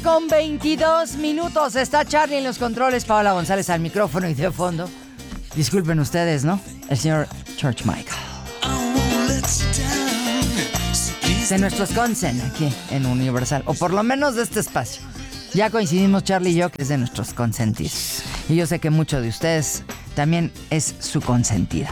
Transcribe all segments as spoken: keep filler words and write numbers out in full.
Con veintidós minutos está Charlie en los controles, Paola González al micrófono y de fondo. Disculpen ustedes, ¿no? El señor George Michael. De nuestros consent aquí en Universal, o por lo menos de este espacio. Ya coincidimos Charlie y yo que es de nuestros consentidos. Y yo sé que muchos de ustedes también es su consentida.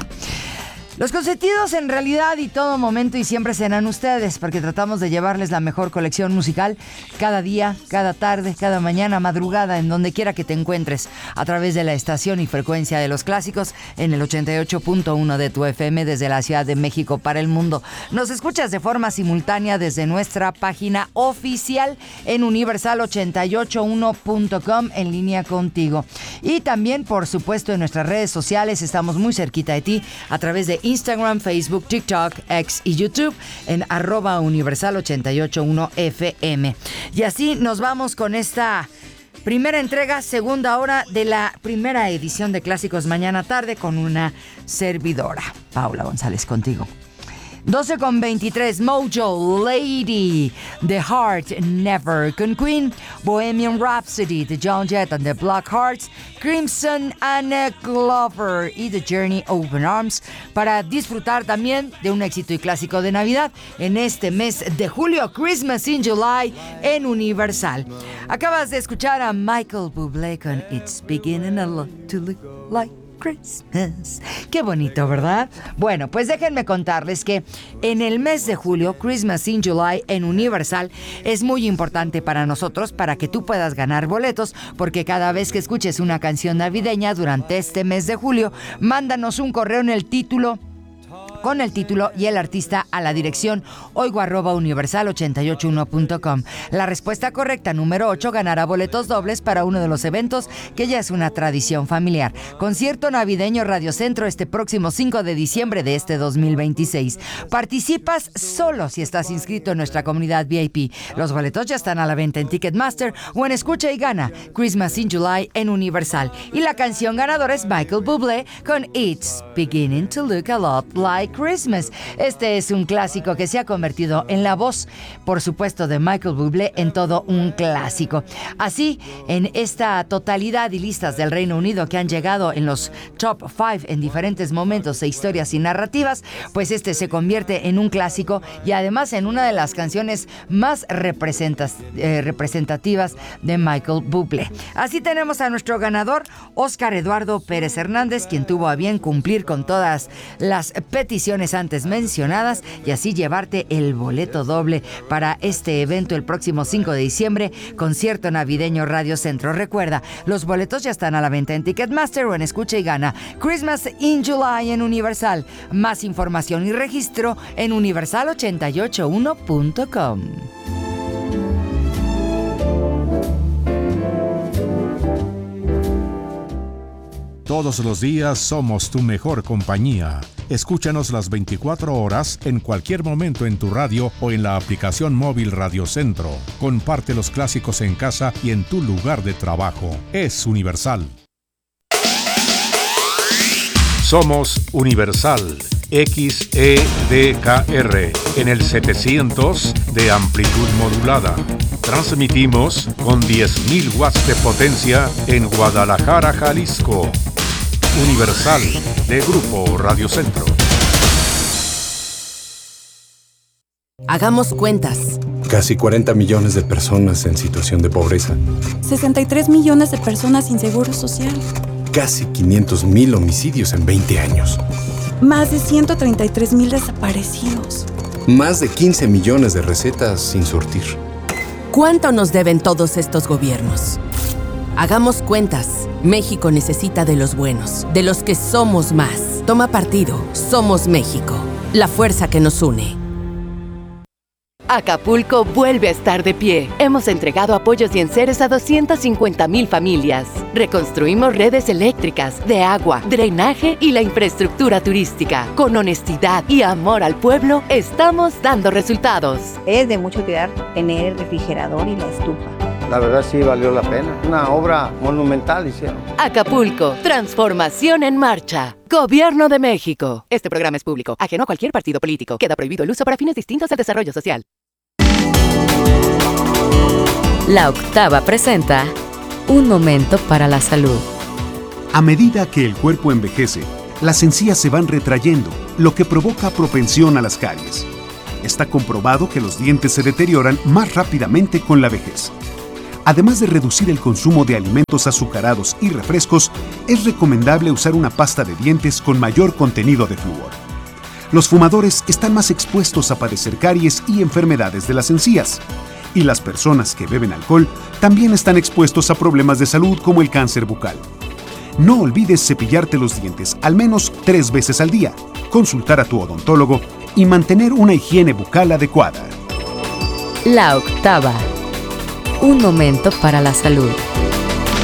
Los consentidos en realidad y todo momento y siempre serán ustedes, porque tratamos de llevarles la mejor colección musical cada día, cada tarde, cada mañana, madrugada, en donde quiera que te encuentres, a través de la estación y frecuencia de los clásicos en el ochenta y ocho punto uno de tu F M desde la Ciudad de México para el mundo. Nos escuchas de forma simultánea desde nuestra página oficial en universal ochenta y ocho uno punto com en línea contigo. Y también, por supuesto, en nuestras redes sociales estamos muy cerquita de ti a través de Instagram, Facebook, TikTok, X y YouTube en arroba universal ochenta y ocho uno F M. Y así nos vamos con esta primera entrega, segunda hora de la primera edición de Clásicos Mañana Tarde con una servidora, Paola González, contigo. doce con veintitrés, Mojo, Lady, The Heart Never, con Queen, Bohemian Rhapsody, The John Jett and the Blackhearts, Crimson and Clover y The Journey Open Arms, para disfrutar también de un éxito y clásico de Navidad en este mes de julio, Christmas in July en Universal. Acabas de escuchar a Michael Bublé con It's Beginning to Look Like Christmas. Qué bonito, ¿verdad? Bueno, pues déjenme contarles que en el mes de julio, Christmas in July en Universal es muy importante para nosotros, para que tú puedas ganar boletos, porque cada vez que escuches una canción navideña durante este mes de julio, mándanos un correo en el título con el título y el artista a la dirección oigo arroba universal ochenta y ocho uno punto com. La respuesta correcta, número ocho, ganará boletos dobles para uno de los eventos que ya es una tradición familiar. Concierto navideño Radio Centro este próximo cinco de diciembre de este dos mil veintiséis. Participas solo si estás inscrito en nuestra comunidad V I P. Los boletos ya están a la venta en Ticketmaster o en Escucha y Gana. Christmas in July en Universal. Y la canción ganadora es Michael Bublé con It's Beginning to Look a Lot Like Christmas. Este es un clásico que se ha convertido en la voz, por supuesto, de Michael Bublé en todo un clásico. Así, en esta totalidad y listas del Reino Unido que han llegado en los top cinco en diferentes momentos e historias y narrativas, pues este se convierte en un clásico y además en una de las canciones más representas, eh, representativas de Michael Bublé. Así tenemos a nuestro ganador, Óscar Eduardo Pérez Hernández, quien tuvo a bien cumplir con todas las peticiones antes mencionadas y así llevarte el boleto doble para este evento el próximo cinco de diciembre, concierto navideño Radio Centro. Recuerda, los boletos ya están a la venta en Ticketmaster o en Escucha y Gana. Christmas in July en Universal. Más información y registro en universal ochenta y ocho uno punto com. Todos los días somos tu mejor compañía. Escúchanos las veinticuatro horas en cualquier momento en tu radio o en la aplicación móvil Radio Centro. Comparte los clásicos en casa y en tu lugar de trabajo. Es Universal. Somos Universal. X E D K R en el setecientos de amplitud modulada. Transmitimos con diez mil watts de potencia en Guadalajara, Jalisco. Universal, de Grupo Radio Centro. Hagamos cuentas. Casi cuarenta millones de personas en situación de pobreza. sesenta y tres millones de personas sin seguro social. Casi quinientos mil homicidios en veinte años. Más de ciento treinta y tres mil desaparecidos. Más de quince millones de recetas sin surtir. ¿Cuánto nos deben todos estos gobiernos? Hagamos cuentas. México necesita de los buenos, de los que somos más. Toma partido. Somos México. La fuerza que nos une. Acapulco vuelve a estar de pie. Hemos entregado apoyos y enseres a doscientas cincuenta mil familias. Reconstruimos redes eléctricas, de agua, drenaje y la infraestructura turística. Con honestidad y amor al pueblo, estamos dando resultados. Es de mucha utilidad tener el refrigerador y la estufa. La verdad sí valió la pena. Una obra monumental hicieron. Acapulco, transformación en marcha. Gobierno de México. Este programa es público, ajeno a cualquier partido político. Queda prohibido el uso para fines distintos al desarrollo social. La Octava presenta Un momento para la salud. A medida que el cuerpo envejece, las encías se van retrayendo, lo que provoca propensión a las caries. Está comprobado que los dientes se deterioran más rápidamente con la vejez. Además de reducir el consumo de alimentos azucarados y refrescos, es recomendable usar una pasta de dientes con mayor contenido de flúor. Los fumadores están más expuestos a padecer caries y enfermedades de las encías. Y las personas que beben alcohol también están expuestos a problemas de salud como el cáncer bucal. No olvides cepillarte los dientes al menos tres veces al día, consultar a tu odontólogo y mantener una higiene bucal adecuada. La Octava. Un momento para la salud.